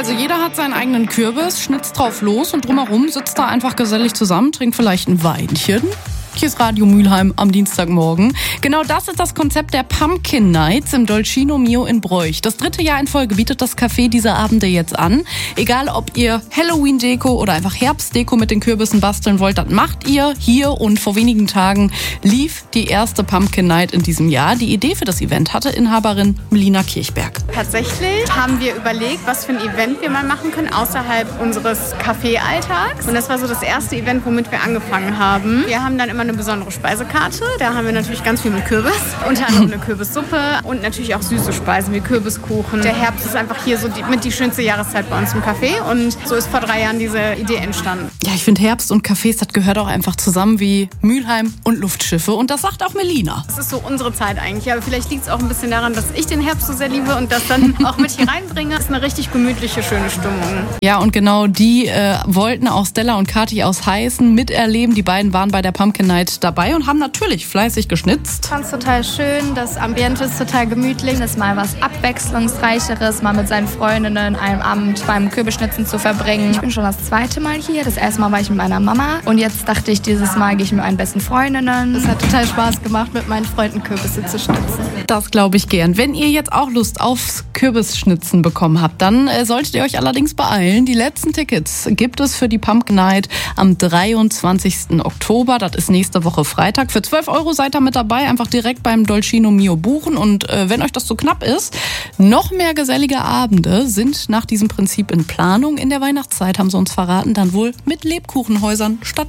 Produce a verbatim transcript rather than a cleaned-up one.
Also jeder hat seinen eigenen Kürbis, schnitzt drauf los und drumherum sitzt da einfach gesellig zusammen, trinkt vielleicht ein Weinchen. Hier ist Radio Mülheim am Dienstagmorgen. Genau das ist das Konzept der Pumpkin Nights im Dolcino Mio in Broich. Das dritte Jahr in Folge bietet das Café diese Abende jetzt an. Egal, ob ihr Halloween-Deko oder einfach Herbstdeko mit den Kürbissen basteln wollt, das macht ihr hier. Und vor wenigen Tagen lief die erste Pumpkin Night in diesem Jahr. Die Idee für das Event hatte Inhaberin Melina Kirchberg. Tatsächlich haben wir überlegt, was für ein Event wir mal machen können außerhalb unseres Kaffee-Alltags. Und das war so das erste Event, womit wir angefangen haben. Wir haben dann immer eine besondere Speisekarte. Da haben wir natürlich ganz viel mit Kürbis. Unter anderem eine Kürbissuppe und natürlich auch süße Speisen wie Kürbiskuchen. Der Herbst ist einfach hier so die, mit die schönste Jahreszeit bei uns im Café. Und so ist vor drei Jahren diese Idee entstanden. Ja, ich finde Herbst und Cafés, das gehört auch einfach zusammen wie Mülheim und Luftschiffe. Und das sagt auch Melina. Das ist so unsere Zeit eigentlich. Aber vielleicht liegt es auch ein bisschen daran, dass ich den Herbst so sehr liebe und das dann auch mit hier reinbringe. Das ist eine richtig gemütliche, schöne Stimmung. Ja, und genau die äh, wollten auch Stella und Kathi aus Heißen miterleben. Die beiden waren bei der Pumpkin Night dabei und haben natürlich fleißig geschnitzt. Ich fand es total schön, das Ambiente ist total gemütlich. Das ist mal was Abwechslungsreicheres, mal mit seinen Freundinnen einen Abend beim Kürbisschnitzen zu verbringen. Ich bin schon das zweite Mal hier. Das erste Mal war ich mit meiner Mama und jetzt dachte ich, dieses Mal gehe ich mit meinen besten Freundinnen. Es hat total Spaß gemacht, mit meinen Freunden Kürbisse zu schnitzen. Das glaube ich gern. Wenn ihr jetzt auch Lust aufs Kürbisschnitzen bekommen habt, dann äh, solltet ihr euch allerdings beeilen. Die letzten Tickets gibt es für die Pumpkin Night am dreiundzwanzigsten Oktober. Das ist nächste Woche Freitag. Für zwölf Euro seid ihr mit dabei. Einfach direkt beim Dolcino Mio buchen. Und äh, wenn euch das zu knapp ist, noch mehr gesellige Abende sind nach diesem Prinzip in Planung. In der Weihnachtszeit haben sie uns verraten, dann wohl mit Lebkuchenhäusern statt